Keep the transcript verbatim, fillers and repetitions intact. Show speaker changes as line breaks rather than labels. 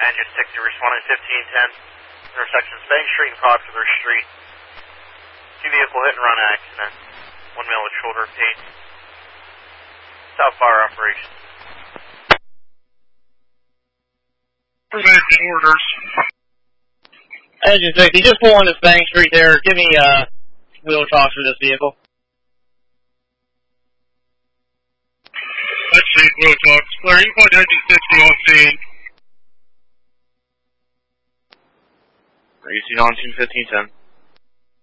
Engine sixty, responding fifteen ten, intersection Spang Street and Popular Street. Two vehicle hit and run accident. One male with shoulder pain. South Fire operation.
Presenting orders.
Engine sixty, just pull into Spang Street there. Give me uh, wheel talks for this vehicle.
Let's see, wheel talks. Clear, you can put Engine sixty on scene.
Are you seen on team fifteen ten?